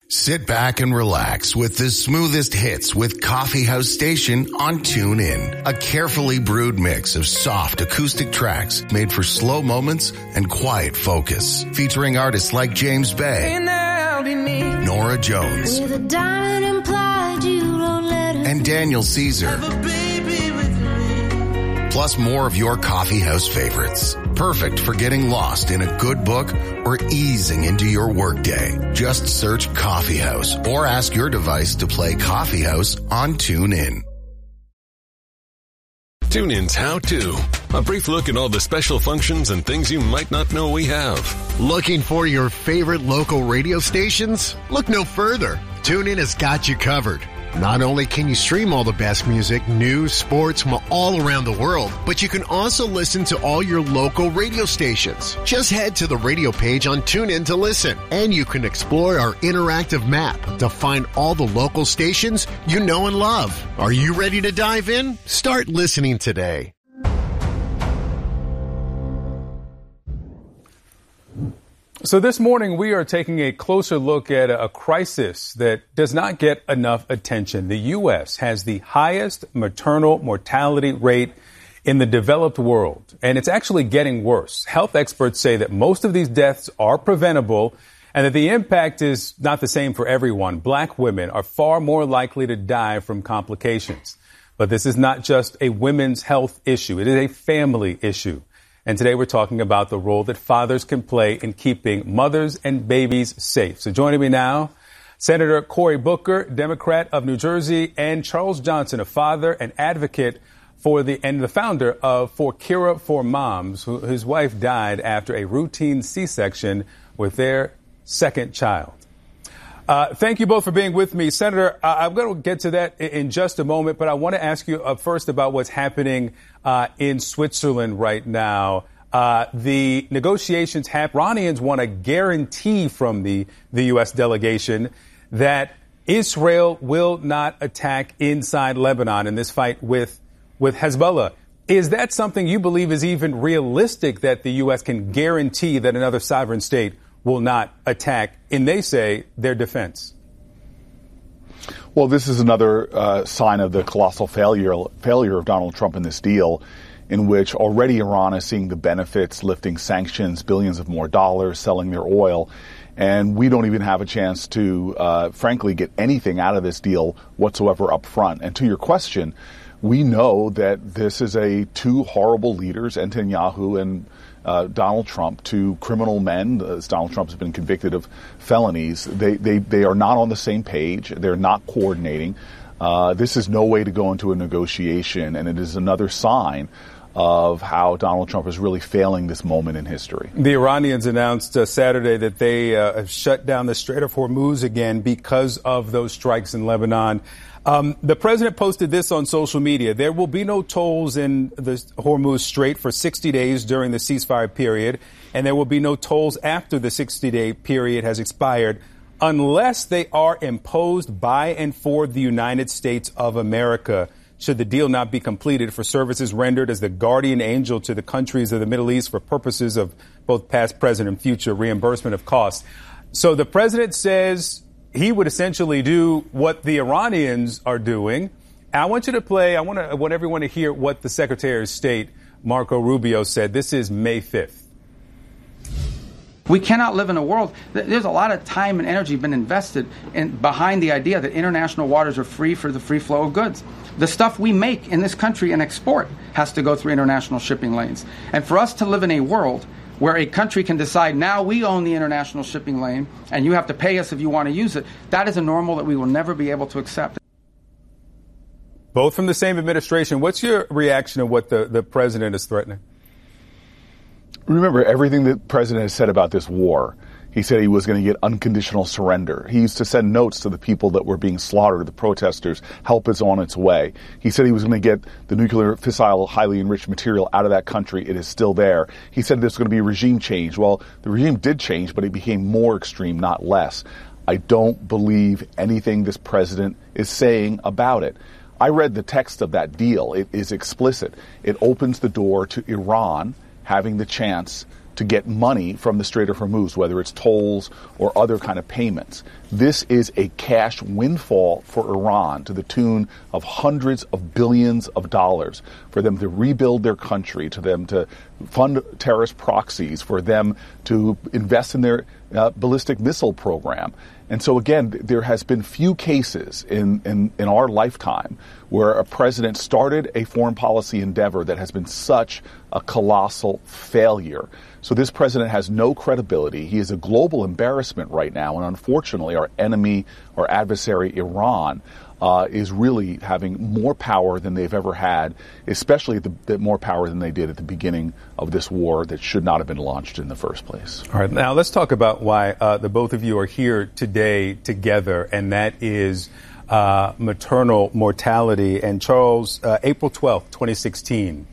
Sit back and relax with the smoothest hits with Coffee House Station on TuneIn. A carefully brewed mix of soft acoustic tracks made for slow moments and quiet focus. Featuring artists like James Bay, Nora Jones, and Daniel Caesar. Plus more of your coffee house favorites. Perfect for getting lost in a good book or easing into your workday. Just search Coffee House or ask your device to play Coffee House on TuneIn. TuneIn's How To. A brief look at all the special functions and things you might not know we have. Looking for your favorite local radio stations? Look no further. TuneIn has got you covered. Not only can you stream all the best music, news, sports from all around the world, but you can also listen to all your local radio stations. Just head to the radio page on TuneIn to listen, and you can explore our interactive map to find all the local stations you know and love. Are you ready to dive in? Start listening today. So this morning, we are taking a closer look at a crisis that does not get enough attention. The U.S. has the highest maternal mortality rate in the developed world, and it's actually getting worse. Health experts say that most of these deaths are preventable and that the impact is not the same for everyone. Black women are far more likely to die from complications. But this is not just a women's health issue. It is a family issue. And today we're talking about the role that fathers can play in keeping mothers and babies safe. So joining me now, Senator Cory Booker, Democrat of New Jersey, and Charles Johnson, a father and advocate and the founder of For Kira for Moms, whose wife died after a routine C-section with their second child. Thank you both for being with me. Senator, I'm going to get to that in just a moment, but I want to ask you first about what's happening in Switzerland right now. The negotiations Iranians want a guarantee from the U.S. delegation that Israel will not attack inside Lebanon in this fight with Hezbollah. Is that something you believe is even realistic, that the U.S. can guarantee that another sovereign state will not attack, and they say, their defense? Well, this is another sign of the colossal failure of Donald Trump in this deal, in which already Iran is seeing the benefits, lifting sanctions, billions of more dollars, selling their oil, and we don't even have a chance to, frankly, get anything out of this deal whatsoever up front. And to your question, we know that this is two horrible leaders, Netanyahu and Donald Trump, two criminal men. As Donald Trump has been convicted of felonies. They are not on the same page. They're not coordinating. This is no way to go into a negotiation, and it is another sign of how Donald Trump is really failing this moment in history. The Iranians announced Saturday that they have shut down the Strait of Hormuz again because of those strikes in Lebanon. The president posted this on social media. There will be no tolls in the Hormuz Strait for 60 days during the ceasefire period, and there will be no tolls after the 60-day period has expired unless they are imposed by and for the United States of America, should the deal not be completed, for services rendered as the guardian angel to the countries of the Middle East for purposes of both past, present, and future reimbursement of costs. So the president says he would essentially do what the Iranians are doing. I want you to play, I want everyone to hear what the Secretary of State, Marco Rubio, said. This is May 5th. We cannot live in a world, there's a lot of time and energy been invested behind the idea that international waters are free for the free flow of goods. The stuff we make in this country and export has to go through international shipping lanes. And for us to live in a world where a country can decide, now we own the international shipping lane and you have to pay us if you want to use it, that is a normal that we will never be able to accept. Both from the same administration. What's your reaction to what the president is threatening? Remember everything the president has said about this war. He said he was going to get unconditional surrender. He used to send notes to the people that were being slaughtered, the protesters, help is on its way. He said he was going to get the nuclear fissile highly enriched material out of that country. It is still there. He said there's going to be a regime change. Well, the regime did change, but it became more extreme, not less. I don't believe anything this president is saying about it. I read the text of that deal. It is explicit. It opens the door to Iran having the chance to get money from the Strait of Hormuz, whether it's tolls or other kind of payments. This is a cash windfall for Iran to the tune of hundreds of billions of dollars for them to rebuild their country, to them to fund terrorist proxies, for them to invest in their ballistic missile program. And so, again, there has been few cases in our lifetime where a president started a foreign policy endeavor that has been such a colossal failure. So this president has no credibility. He is a global embarrassment right now. And unfortunately, our enemy, our adversary, Iran, is really having more power than they've ever had, especially more power than they did at the beginning of this war that should not have been launched in the first place. All right. Now, let's talk about why the both of you are here today together, and that is maternal mortality. And Charles, April 12th, 2016,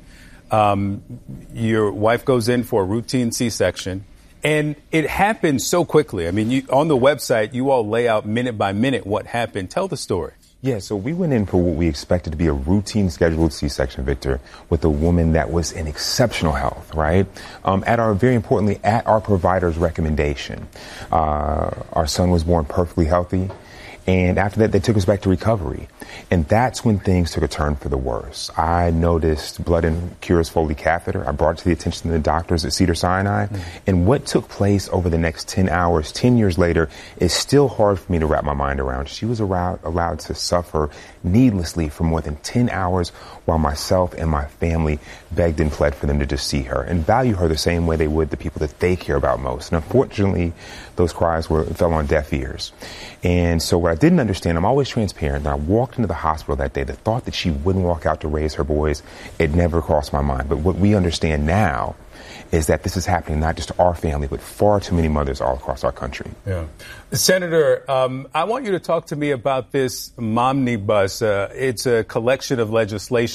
your wife goes in for a routine C-section, and it happened so quickly. I mean, on the website, you all lay out minute by minute what happened. Tell the story. Yeah, so we went in for what we expected to be a routine scheduled C-section, Victor, with a woman that was in exceptional health, right? Very importantly, at our provider's recommendation. Our son was born perfectly healthy. And after that, they took us back to recovery. And that's when things took a turn for the worse. I noticed blood in Kira's Foley catheter. I brought it to the attention of the doctors at Cedars-Sinai. And what took place over the next 10 hours, 10 years later, is still hard for me to wrap my mind around. She was allowed to suffer needlessly for more than 10 hours while myself and my family begged and pled for them to just see her and value her the same way they would the people that they care about most. And unfortunately, those cries fell on deaf ears. And so what I didn't understand, I'm always transparent, and I walked into the hospital that day, the thought that she wouldn't walk out to raise her boys, it never crossed my mind. But what we understand now is that this is happening not just to our family, but far too many mothers all across our country. Yeah. Senator, I want you to talk to me about this Momnibus. It's a collection of legislation